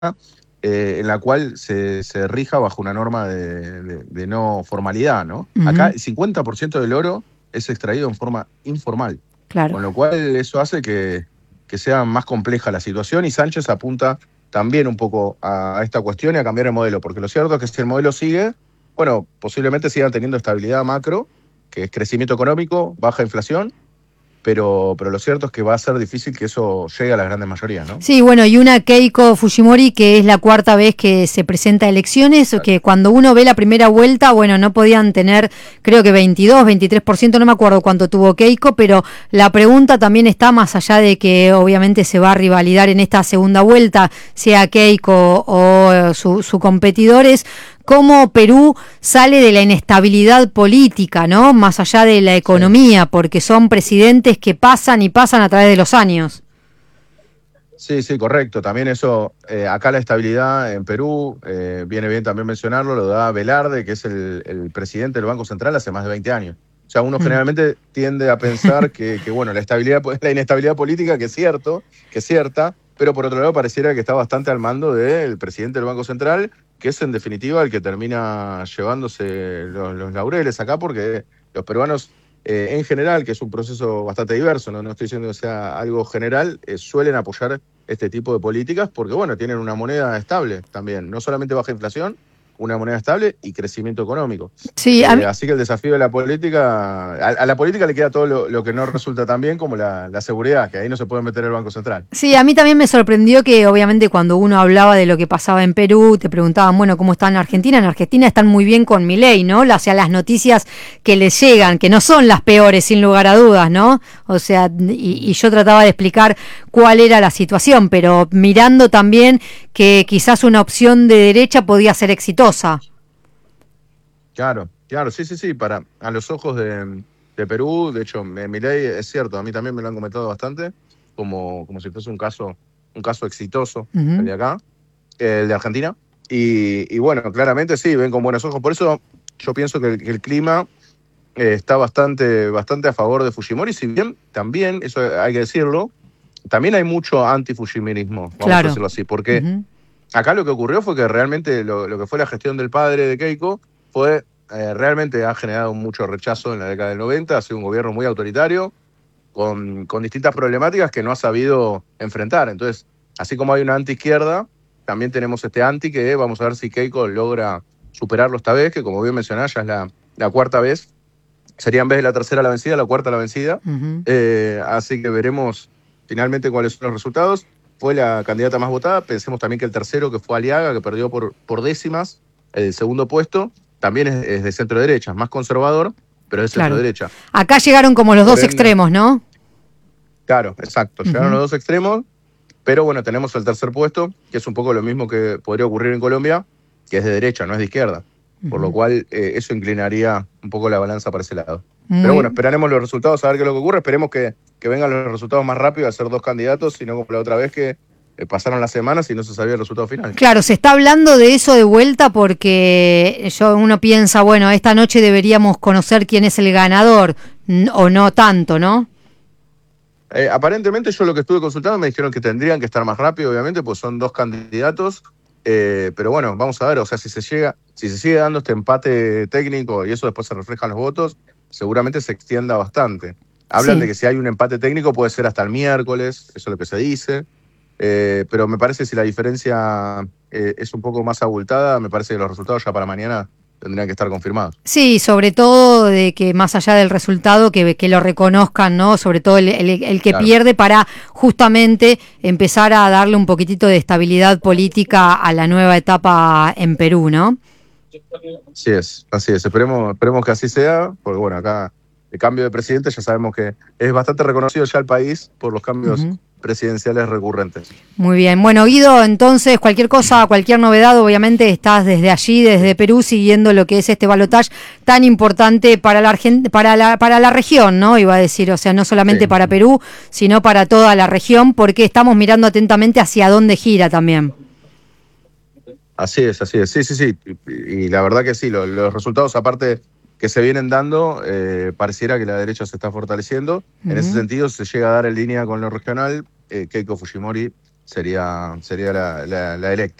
en la cual se rija bajo una norma de no formalidad, ¿no? Uh-huh. Acá el 50% del oro es extraído en forma informal, Claro. con lo cual eso hace que sea más compleja la situación, y Sánchez apunta también un poco a esta cuestión y a cambiar el modelo, porque lo cierto es que si el modelo sigue, bueno, posiblemente sigan teniendo estabilidad macro, que es crecimiento económico, baja inflación, pero lo cierto es que va a ser difícil que eso llegue a las grandes mayorías, ¿no? Sí, bueno, y una Keiko Fujimori que es la cuarta vez que se presenta a elecciones, que cuando uno ve la primera vuelta, bueno, no podían tener, creo que 22, 23%, no me acuerdo cuánto tuvo Keiko, pero la pregunta también está más allá de que obviamente se va a rivalidar en esta segunda vuelta, sea Keiko o su competidores, cómo Perú sale de la inestabilidad política, ¿no? Más allá de la economía, porque son presidentes que pasan y pasan a través de los años. Sí, sí, correcto. También eso, acá la estabilidad en Perú, viene bien también mencionarlo, lo da Velarde, que es el presidente del Banco Central hace más de 20 años. O sea, uno generalmente tiende a pensar que bueno, la inestabilidad política, que es cierta, pero por otro lado pareciera que está bastante al mando del presidente del Banco Central, que es en definitiva el que termina llevándose los laureles acá, porque los peruanos, en general, que es un proceso bastante diverso, no estoy diciendo que sea algo general, suelen apoyar este tipo de políticas porque, bueno, tienen una moneda estable también, no solamente baja inflación, una moneda estable y crecimiento económico. Sí, Así que el desafío de la política, a la política le queda todo lo que no resulta tan bien, como la seguridad, que ahí no se puede meter el Banco Central. Sí, a mí también me sorprendió que obviamente cuando uno hablaba de lo que pasaba en Perú, te preguntaban, bueno, ¿cómo está en Argentina? En Argentina están muy bien con Milei, ¿no? O sea, las noticias que les llegan, que no son las peores, sin lugar a dudas, ¿no? O sea, y yo trataba de explicar cuál era la situación, pero mirando también que quizás una opción de derecha podía ser exitosa. Claro, sí, a los ojos de Perú, de hecho, Milei es cierto, a mí también me lo han comentado bastante, como si fuese un caso exitoso, el de acá, el de Argentina, y bueno, claramente sí, ven con buenos ojos, por eso yo pienso que el clima está bastante a favor de Fujimori, si bien también, eso hay que decirlo, también hay mucho anti-fujimorismo, vamos a decirlo así, porque acá lo que ocurrió fue que realmente lo que fue la gestión del padre de Keiko fue, realmente ha generado mucho rechazo en la década del 90, ha sido un gobierno muy autoritario, con distintas problemáticas que no ha sabido enfrentar. Entonces, así como hay una anti-izquierda, también tenemos este anti que vamos a ver si Keiko logra superarlo esta vez, que como bien mencionás ya es la cuarta vez. Sería en vez de la tercera la vencida, la cuarta la vencida. Así que veremos finalmente cuáles son los resultados. Fue la candidata más votada. Pensemos también que el tercero, que fue Aliaga, que perdió por décimas el segundo puesto, también es de centro derecha, más conservador, pero es de centro derecha. Acá llegaron como los dos extremos, ¿no? Claro, exacto. Llegaron los dos extremos, pero bueno, tenemos el tercer puesto, que es un poco lo mismo que podría ocurrir en Colombia, que es de derecha, no es de izquierda. Por lo cual eso inclinaría un poco la balanza para ese lado. Pero bueno, esperaremos los resultados, a ver qué es lo que ocurre. Esperemos que vengan los resultados más rápido, a ser dos candidatos, y no como la otra vez que pasaron las semanas y no se sabía el resultado final. Claro, se está hablando de eso de vuelta porque uno piensa, bueno, esta noche deberíamos conocer quién es el ganador, o no tanto, ¿no? Aparentemente yo lo que estuve consultando me dijeron que tendrían que estar más rápido, obviamente, pues son dos candidatos. Pero bueno, vamos a ver, o sea, si se sigue dando este empate técnico y eso después se refleja en los votos, seguramente se extienda bastante. Hablan de que si hay un empate técnico puede ser hasta el miércoles, eso es lo que se dice, pero me parece que si la diferencia es un poco más abultada, me parece que los resultados ya para mañana tendrían que estar confirmados. Sí, sobre todo de que más allá del resultado, que lo reconozcan, ¿no? Sobre todo el que pierde, para justamente empezar a darle un poquitito de estabilidad política a la nueva etapa en Perú, ¿no? Así es. Esperemos que así sea, porque bueno, acá el cambio de presidente ya sabemos que es bastante reconocido ya el país por los cambios presidenciales recurrentes. Muy bien. Bueno, Guido, entonces cualquier cosa, cualquier novedad, obviamente estás desde allí, desde Perú, siguiendo lo que es este balotaje tan importante para la región, ¿no? Iba a decir, o sea, no solamente para Perú, sino para toda la región, porque estamos mirando atentamente hacia dónde gira también. Así es. Sí. Y la verdad que sí, los resultados, aparte que se vienen dando, pareciera que la derecha se está fortaleciendo. En ese sentido, se llega a dar en línea con lo regional. Keiko Fujimori sería la electa.